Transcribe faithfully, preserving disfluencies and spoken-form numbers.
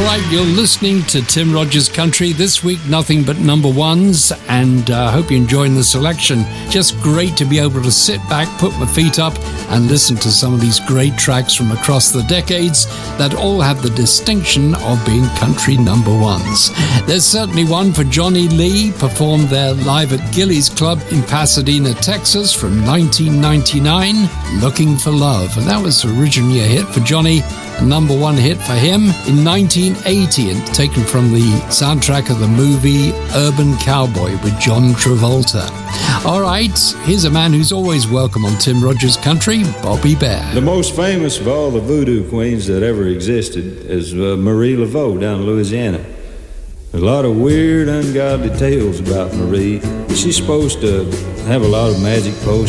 right, you're listening to Tim Rogers Country. This week, nothing but number ones, and I uh, hope you're enjoying the selection. Just great to be able to sit back, put my feet up, and listen to some of these great tracks from across the decades that all have the distinction of being country number ones. There's certainly one for Johnny Lee, performed there live at Gilley's Club in Pasadena, Texas from nineteen ninety-nine, Looking for Love. And that was originally a hit for Johnny, a number one hit for him in nineteen eighty, and taken from the soundtrack of the movie Urban Cowboy with John Travolta. All right, here's a man who's always welcome on Tim Rogers Country, Bobby Bare. The most famous of all the voodoo queens that ever existed is uh, Marie Laveau down in Louisiana. There's a lot of weird, ungodly tales about Marie. She's supposed to have a lot of magic potions